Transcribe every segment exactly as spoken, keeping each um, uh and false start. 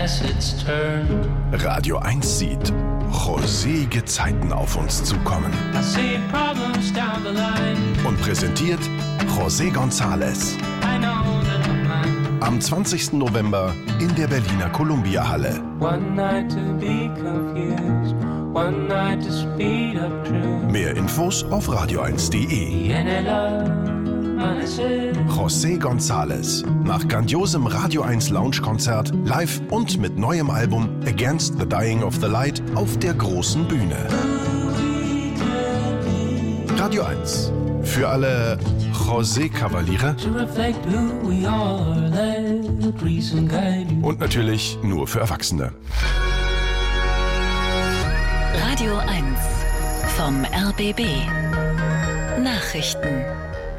acids turn. Radio eins sieht rosige Zeiten auf uns zukommen. I see problems down the line. Und präsentiert José González. I know that I'm mine. Am zwanzigsten November in der Berliner Columbia-Halle. One night to be confused, one night to speed up truth. Mehr Infos auf radio eins punkt de. José González. Nach grandiosem Radio eins Lounge-Konzert, live und mit neuem Album Against the Dying of the Light auf der großen Bühne. Radio eins. Für alle José-Kavaliere. Und natürlich nur für Erwachsene. Radio eins vom R B B. Nachrichten.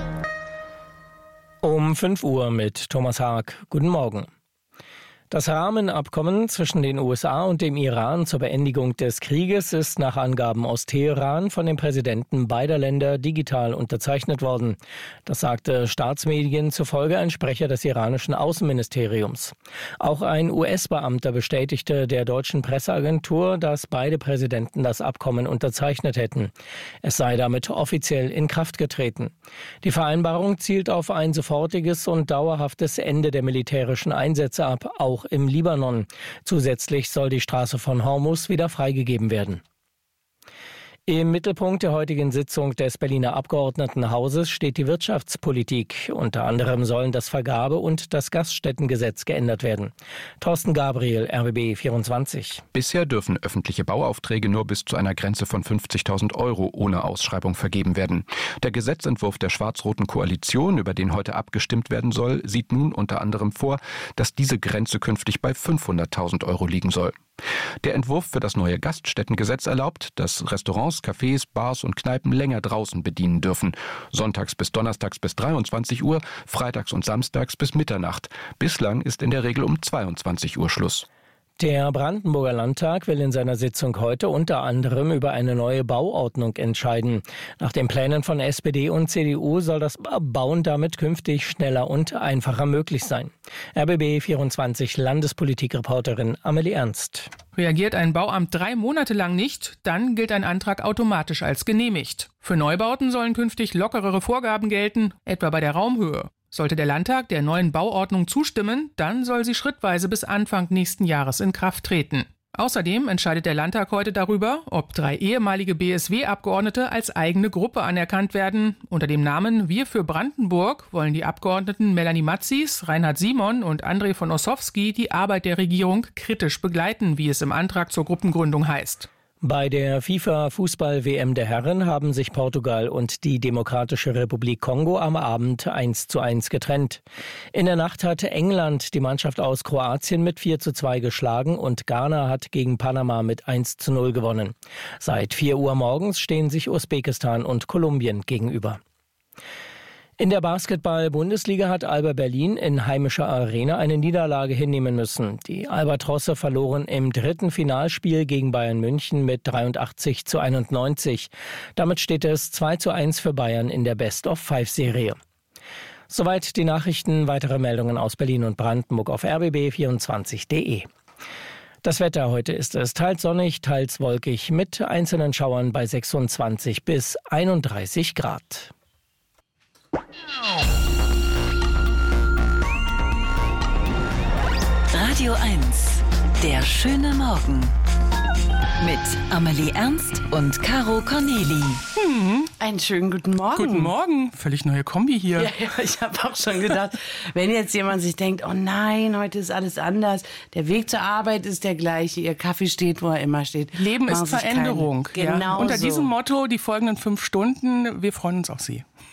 Um fünf Uhr mit Thomas Haag. Guten Morgen. Das Rahmenabkommen zwischen den U S A und dem Iran zur Beendigung des Krieges ist nach Angaben aus Teheran von den Präsidenten beider Länder digital unterzeichnet worden. Das sagte Staatsmedien zufolge ein Sprecher des iranischen Außenministeriums. Auch ein U S-Beamter bestätigte der deutschen Presseagentur, dass beide Präsidenten das Abkommen unterzeichnet hätten. Es sei damit offiziell in Kraft getreten. Die Vereinbarung zielt auf ein sofortiges und dauerhaftes Ende der militärischen Einsätze ab, auch im Libanon. Zusätzlich soll die Straße von Hormuz wieder freigegeben werden. Im Mittelpunkt der heutigen Sitzung des Berliner Abgeordnetenhauses steht die Wirtschaftspolitik. Unter anderem sollen das Vergabe- und das Gaststättengesetz geändert werden. Thorsten Gabriel, R B B vierundzwanzig. Bisher dürfen öffentliche Bauaufträge nur bis zu einer Grenze von fünfzigtausend Euro ohne Ausschreibung vergeben werden. Der Gesetzentwurf der schwarz-roten Koalition, über den heute abgestimmt werden soll, sieht nun unter anderem vor, dass diese Grenze künftig bei fünfhunderttausend Euro liegen soll. Der Entwurf für das neue Gaststättengesetz erlaubt, dass Restaurants, Cafés, Bars und Kneipen länger draußen bedienen dürfen. Sonntags bis donnerstags bis dreiundzwanzig Uhr, freitags und samstags bis Mitternacht. Bislang ist in der Regel um zweiundzwanzig Uhr Schluss. Der Brandenburger Landtag will in seiner Sitzung heute unter anderem über eine neue Bauordnung entscheiden. Nach den Plänen von S P D und C D U soll das Bauen damit künftig schneller und einfacher möglich sein. R B B vierundzwanzig Landespolitikreporterin Amelie Ernst. Reagiert ein Bauamt drei Monate lang nicht, dann gilt ein Antrag automatisch als genehmigt. Für Neubauten sollen künftig lockerere Vorgaben gelten, etwa bei der Raumhöhe. Sollte der Landtag der neuen Bauordnung zustimmen, dann soll sie schrittweise bis Anfang nächsten Jahres in Kraft treten. Außerdem entscheidet der Landtag heute darüber, ob drei ehemalige B S W-Abgeordnete als eigene Gruppe anerkannt werden. Unter dem Namen Wir für Brandenburg wollen die Abgeordneten Melanie Matzis, Reinhard Simon und André von Ossowski die Arbeit der Regierung kritisch begleiten, wie es im Antrag zur Gruppengründung heißt. Bei der FIFA-Fußball-W M der Herren haben sich Portugal und die Demokratische Republik Kongo am Abend eins zu eins getrennt. In der Nacht hatte England die Mannschaft aus Kroatien mit vier zu zwei geschlagen und Ghana hat gegen Panama mit eins zu null gewonnen. Seit vier Uhr morgens stehen sich Usbekistan und Kolumbien gegenüber. In der Basketball-Bundesliga hat Alba Berlin in heimischer Arena eine Niederlage hinnehmen müssen. Die Albatrosse verloren im dritten Finalspiel gegen Bayern München mit dreiundachtzig zu einundneunzig. Damit steht es zwei zu eins für Bayern in der Best-of-Five-Serie. Soweit die Nachrichten. Weitere Meldungen aus Berlin und Brandenburg auf r b b vierundzwanzig punkt de. Das Wetter heute ist es teils sonnig, teils wolkig mit einzelnen Schauern bei sechsundzwanzig bis einunddreißig Grad. Radio eins, der schöne Morgen. Mit Amelie Ernst und Caro Corneli. Hm, einen schönen guten Morgen. Guten Morgen. Völlig neue Kombi hier. Ja, ja, ich habe auch schon gedacht, wenn jetzt jemand sich denkt, oh nein, heute ist alles anders. Der Weg zur Arbeit ist der gleiche. Ihr Kaffee steht, wo er immer steht. Leben ist Veränderung. Keine, genau ja. Unter so. diesem Motto die folgenden fünf Stunden. Wir freuen uns auf Sie.